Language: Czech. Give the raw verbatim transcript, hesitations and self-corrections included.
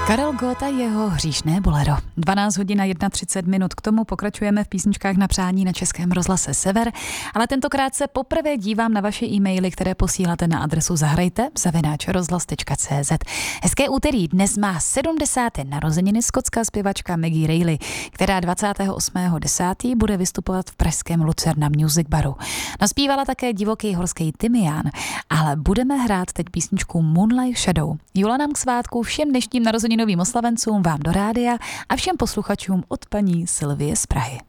Karel Gott a jeho Hříšné bolero. dvanáct hodin a třicet jedna minut. K tomu pokračujeme v písničkách na přání na Českém rozhlase Sever, ale tentokrát se poprvé dívám na vaše e-maily, které posíláte na adresu zahrajte zavináč rozhlas tečka cé zet. Hezké úterý, dnes má sedmdesáté narozeniny skotská zpěvačka Maggie Reilly, která dvacátého osmého desátého bude vystupovat v pražském Lucerna Music Baru. Naspívala také divoký horský tymián, ale budeme hrát teď písničku Moonlight Shadow. Jula nám k svátku všem dnešním narozeninovým oslavencům, vám do rádia a všem posluchačům od paní Sylvie z Prahy.